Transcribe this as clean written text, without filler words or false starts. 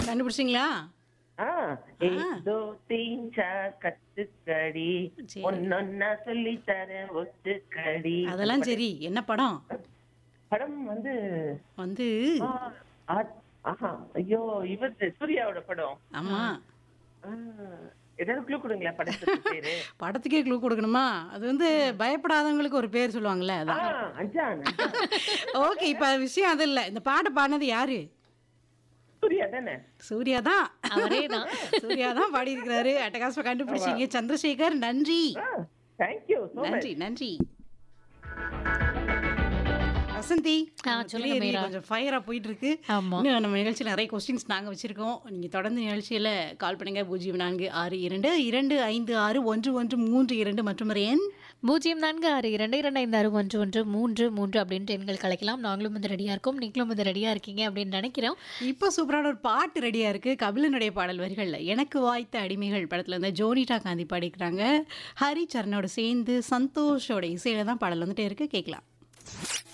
கண்டுபிடிச்சிங்களா? ஆ एक दो तीन चार கத்துக்கடி சரி. ஒன்னொன்னா சொல்லி தரேன் ஒத்துக்கடி. அந்த அதெல்லாம் பாட்டு. சரி. என்ன படம்? படம் வந்து வந்து ஆ, ஆஹா ஐயோ இவரு சூர்யாவோட படம். ஆமா. ஆ, ஏதாவது க்ளூ கொடுங்களேன் படத்துக்கு பேரு. படத்துக்கே க்ளூ குடுக்கணுமா? அது வந்து பயப்படாதவங்களுக்கு ஒரு பேர் சொல்லுவாங்கல்ல, ஆ, அதான். அஞ்சான் அஞ்சான். ஓகே. இப்ப விஷயம் அது இல்ல. இந்த பாட்ட பாடுனது யாரு? சூர்யா தானே? சூர்யா தான். அவரே தான். சூர்யா தான் பாடியிருக்கிறாரு. அட்டகாசமா ஆமா. கண்டுபிடிச்சீங்க. சந்திரசேகர் நன்றி. தேங்க்யூ சோ நன்றி, மச். நன்றி. வசந்தி, சொல்லுங்க திடீர்னு மீரா. கொஞ்சம் ஃபயரா போயிட்டு இருக்கு. ஆமா. இன்னும் நம்ம நிகழ்ச்சியில நிறைய கொஸ்டின்ஸ் நாங்க வச்சிருக்கோம். நீங்க தொடர்ந்து நிகழ்ச்சியில கால் பண்ணுங்க. 0462261132 மற்றும் ஒரு எண் 0462256113 அப்படின்ட்டு எண்கள் கலைக்கலாம். நாங்களும் வந்து ரெடியா இருக்கோம். நீங்களும் வந்து ரெடியா இருக்கீங்க அப்படின்னு நினைக்கிறோம். இப்போ சூப்பரான ஒரு பாட்டு ரெடியா இருக்கு. கபிலனுடைய பாடல் வரிகள்ல எனக்கு வாய்த்த அடிமைகள் படத்துல இருந்து ஜோனிட்டா காந்தி பாடிக்கிறாங்க. ஹரி சரணோட சேர்ந்து சந்தோஷோட இசையில தான் பாடல் வந்துட்டே இருக்கு. கேட்கலாம்.